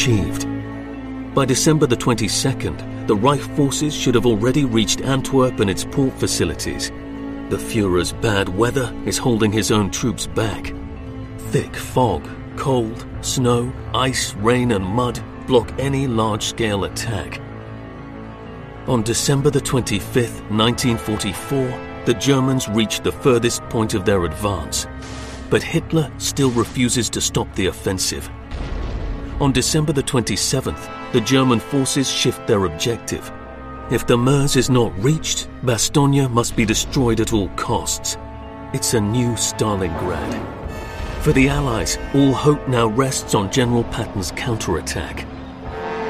achieved. By December the 22nd, the Reich forces should have already reached Antwerp and its port facilities. The Führer's bad weather is holding his own troops back. Thick fog, cold, snow, ice, rain and mud block any large-scale attack. On December the 25th, 1944, the Germans reached the furthest point of their advance, but Hitler still refuses to stop the offensive. On December the 27th, the German forces shift their objective. If the Meuse is not reached, Bastogne must be destroyed at all costs. It's a new Stalingrad. For the Allies, all hope now rests on General Patton's counterattack.